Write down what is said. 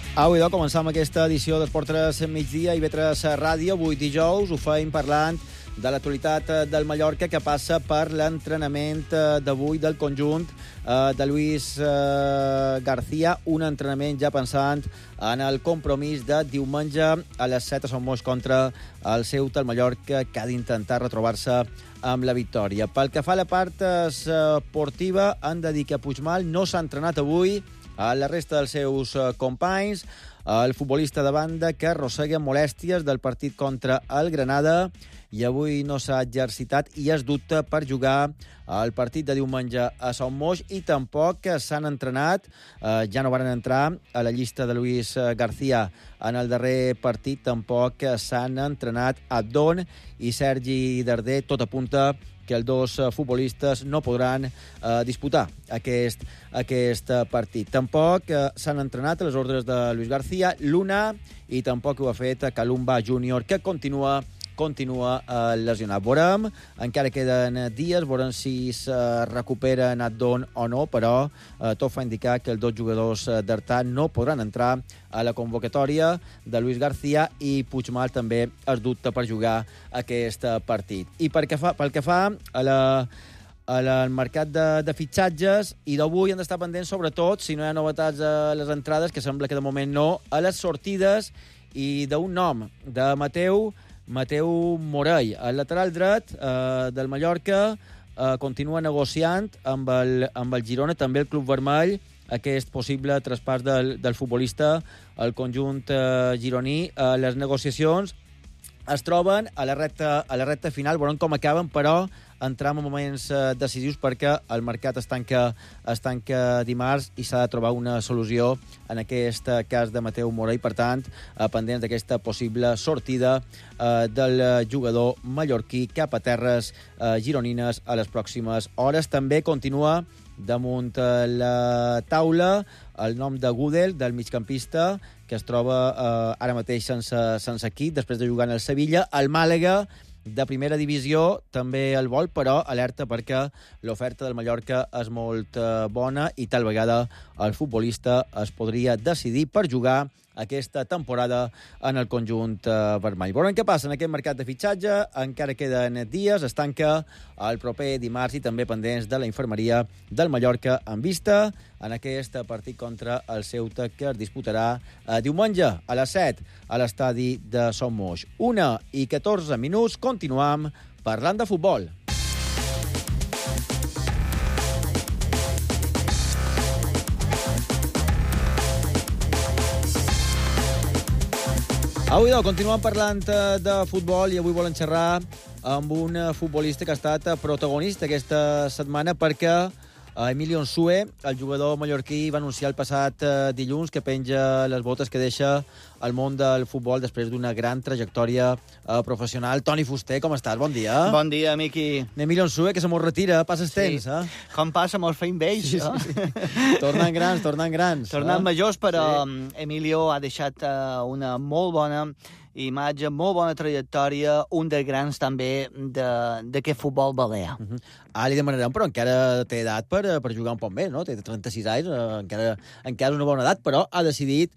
Avui començam aquesta edició d'Esport 3 migdia i IB3 Ràdio. Avui dijous ho feim parlant de l'actualitat del Mallorca, que passa per l'entrenament d'avui del conjunt de Luis García, un entrenament ja pensant en el compromís de diumenge a les 7 a Sant Moix contra el Ceuta, el Mallorca, que ha d'intentar retrobar-se amb la victòria. Pel que fa a la part esportiva, han de dir que Puigmal no s'ha entrenat avui a la resta dels seus companys. El futbolista de banda que arrossega molèsties del partit contra el Granada i avui no s'ha exercitat i es dubta per jugar el partit de diumenge a Sant Moix, i tampoc s'han entrenat, ja no van entrar a la llista de Luis García en el darrer partit, tampoc s'han entrenat Abdón i Sergi Darder. Tot apunta que els dos futbolistes no podran disputar aquest partit. Tampoc s'han entrenat a les ordres de Luis García Luna i tampoc ho ha fet Kalumba Júnior, que continua lesionat. Veurem, encara queden dies, veurem si es recupera Abdón o no, però tot fa indicar que els dos jugadors d'Artà no podran entrar a la convocatòria de Luis García, i Puigmal també es dubta per jugar aquest partit. I pel que fa al mercat de fitxatges, i d'avui han d'estar pendents, sobretot, si no hi ha novetats a les entrades, que sembla que de moment no, a les sortides, i d'un nom, de Mateu Morell. El lateral dret del Mallorca continua negociant amb el Girona, també el Club Vermell, aquest possible traspàs del futbolista al conjunt gironí. Les negociacions es troben a la recta final, veurem com acaben, però entram en moments decisius perquè el mercat es tanca dimarts i s'ha de trobar una solució en aquest cas de Mateu Morell. Per tant, pendents d'aquesta possible sortida del jugador mallorquí cap a terres gironines a les pròximes hores. També continua damunt la taula el nom de Gudel, del migcampista, que es troba ara mateix sense equip, després de jugar en el Sevilla. El Màlaga, de primera divisió, també el vol, però alerta perquè l'oferta del Mallorca és molt bona i tal vegada el futbolista es podria decidir per jugar aquesta temporada en el conjunt vermell. Veurem què passa en aquest mercat de fitxatge. Encara queden dies, es tanca el proper dimarts, i també pendents de la infermeria del Mallorca en vista en aquest partit contra el Ceuta, que es disputarà diumenge a les 7 a l'estadi de Sant Moix. 1:14, continuam parlant de futbol. Avui continuem parlant de futbol, i avui volem xerrar amb un futbolista que ha estat protagonista aquesta setmana, perquè Emilio Nsue, el jugador mallorquí, va anunciar el passat dilluns que penja les botes, que deixa el món del futbol després d'una gran trajectòria professional. Toni Fuster, com estàs? Bon dia. Bon dia, Miqui. Emilio Nsue, que se mos retira, passes temps, eh? Com passa, mos feim vells, sí. Tornant grans. Tornant majors, però sí. Emilio ha deixat una molt bona imatge, molt bona trajectòria, un dels grans també d'aquest futbol balear. Li demanarem, però encara té edat per jugar un poc més, no? Té 36 anys, encara és una bona edat, però ha decidit